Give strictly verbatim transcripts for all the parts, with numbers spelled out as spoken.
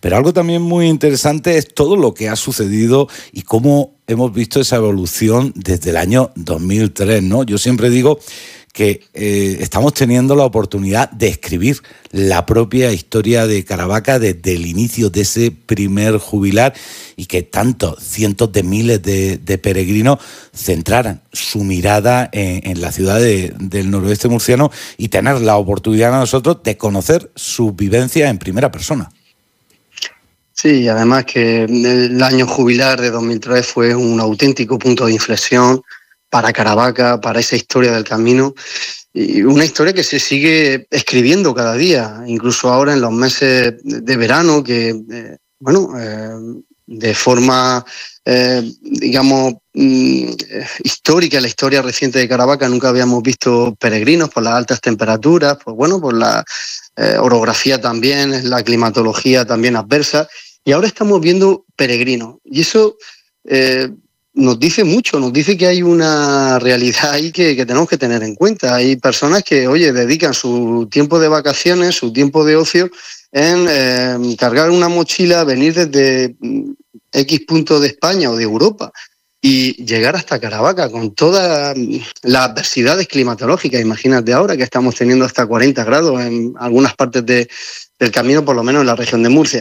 Pero algo también muy interesante es todo lo que ha sucedido y cómo hemos visto esa evolución desde el año dos mil tres, ¿no? Yo siempre digo que eh, estamos teniendo la oportunidad de escribir la propia historia de Caravaca desde el inicio de ese primer jubilar y que tantos cientos de miles de, de peregrinos centraran su mirada en, en la ciudad de, del noroeste murciano y tener la oportunidad a nosotros de conocer su vivencia en primera persona. Sí, además que el año jubilar de dos mil tres fue un auténtico punto de inflexión para Caravaca, para esa historia del camino, y una historia que se sigue escribiendo cada día, incluso ahora en los meses de verano, que, eh, bueno, eh, de forma, eh, digamos, mm, histórica, en la historia reciente de Caravaca nunca habíamos visto peregrinos por las altas temperaturas, pues bueno, por la eh, orografía también, la climatología también adversa, y ahora estamos viendo peregrinos, y eso Eh, nos dice mucho, nos dice que hay una realidad ahí que, que tenemos que tener en cuenta. Hay personas que, oye, dedican su tiempo de vacaciones, su tiempo de ocio en eh, cargar una mochila, venir desde X punto de España o de Europa y llegar hasta Caravaca con todas las adversidades climatológicas. Imagínate ahora que estamos teniendo hasta cuarenta grados en algunas partes de, del camino, por lo menos en la región de Murcia.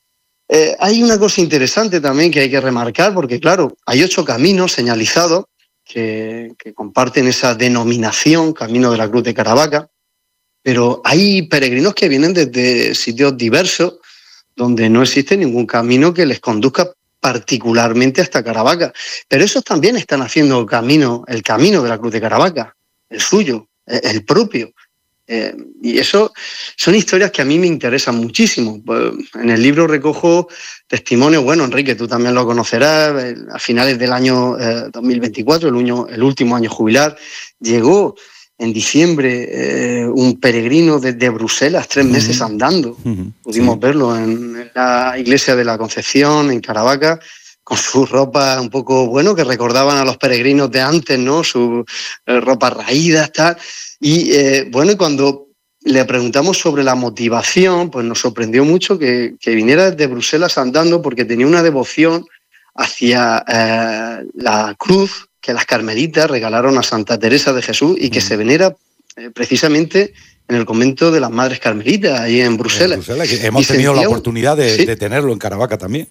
Eh, hay una cosa interesante también que hay que remarcar, porque claro, hay ocho caminos señalizados que, que comparten esa denominación, Camino de la Cruz de Caravaca, pero hay peregrinos que vienen desde sitios diversos donde no existe ningún camino que les conduzca particularmente hasta Caravaca. Pero esos también están haciendo el camino, el camino de la Cruz de Caravaca, el suyo, el propio. Eh, y eso son historias que a mí me interesan muchísimo. En el libro recojo testimonios, bueno, Enrique, tú también lo conocerás, a finales del año eh, dos mil veinticuatro, el, año, el último año jubilar, llegó en diciembre eh, un peregrino desde Bruselas, tres meses uh-huh. andando. Uh-huh. Pudimos sí. verlo en la iglesia de la Concepción, en Caravaca, con sus ropas un poco, bueno, que recordaban a los peregrinos de antes, ¿no? Sus eh, ropas raídas, tal. Y eh, bueno, y cuando le preguntamos sobre la motivación, pues nos sorprendió mucho que, que viniera desde Bruselas andando porque tenía una devoción hacia eh, la cruz que las carmelitas regalaron a Santa Teresa de Jesús y que mm. se venera eh, precisamente en el convento de las Madres Carmelitas, ahí en Bruselas. En Bruselas, que hemos y tenido la oportunidad de, ¿sí? de tenerlo en Caravaca también.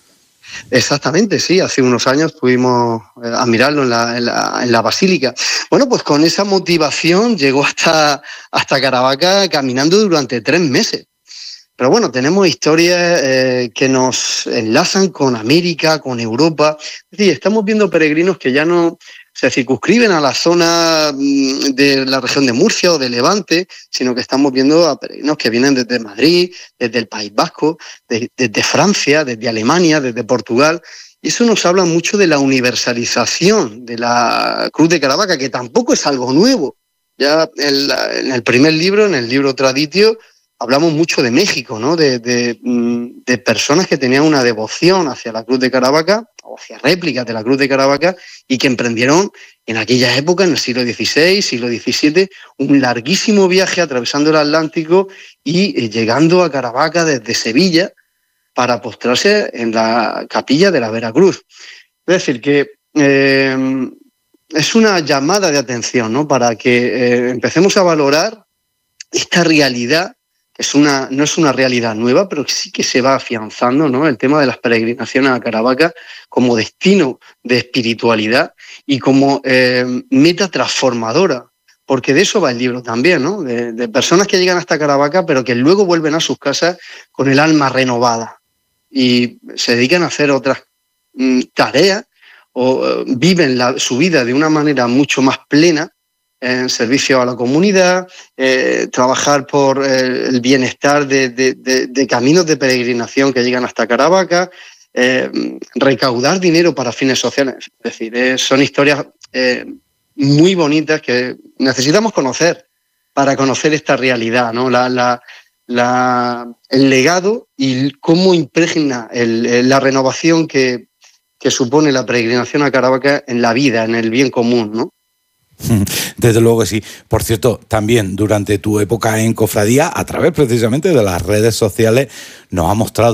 Exactamente, sí, hace unos años pudimos eh, admirarlo en la, en, la, en la Basílica. Bueno, pues con esa motivación llegó hasta, hasta Caravaca caminando durante tres meses. Pero bueno, tenemos historias eh, que nos enlazan con América, con Europa. Es decir, estamos viendo peregrinos que ya no se circunscriben a la zona de la región de Murcia o de Levante, sino que estamos viendo a peregrinos que vienen desde Madrid, desde el País Vasco, de, desde Francia, desde Alemania, desde Portugal. Y eso nos habla mucho de la universalización de la Cruz de Caravaca, que tampoco es algo nuevo. Ya en, la, en el primer libro, en el libro Traditio, hablamos mucho de México, ¿no? De, de, de personas que tenían una devoción hacia la Cruz de Caravaca, o hacia réplicas de la Cruz de Caravaca, y que emprendieron en aquella época, en el siglo dieciséis, siglo diecisiete, un larguísimo viaje atravesando el Atlántico y eh, llegando a Caravaca desde Sevilla para postrarse en la capilla de la Veracruz. Es decir, que eh, es una llamada de atención, ¿no? Para que eh, empecemos a valorar esta realidad. Es una, no es una realidad nueva, pero sí que se va afianzando, ¿no? El tema de las peregrinaciones a Caravaca como destino de espiritualidad y como eh, meta transformadora, porque de eso va el libro también, ¿no? De, de personas que llegan hasta Caravaca, pero que luego vuelven a sus casas con el alma renovada y se dedican a hacer otras mm, tareas o eh, viven la, su vida de una manera mucho más plena, en servicio a la comunidad, eh, trabajar por eh, el bienestar de, de, de, de caminos de peregrinación que llegan hasta Caravaca, eh, recaudar dinero para fines sociales. Es decir, eh, son historias eh, muy bonitas que necesitamos conocer para conocer esta realidad, ¿no? La, la, la, el legado y cómo impregna el, la renovación que, que supone la peregrinación a Caravaca en la vida, en el bien común, ¿no? Desde luego que sí. Por cierto, también durante tu época en Cofradía, a través precisamente de las redes sociales, nos ha mostrado